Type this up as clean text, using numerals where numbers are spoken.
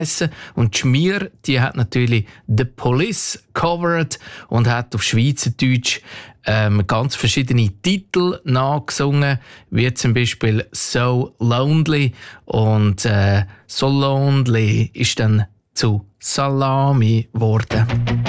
Und Schmier, die hat natürlich The Police covered und hat auf Schweizerdeutsch ganz verschiedene Titel nachgesungen, wie zum Beispiel So Lonely. Und So Lonely ist dann zu Salami geworden.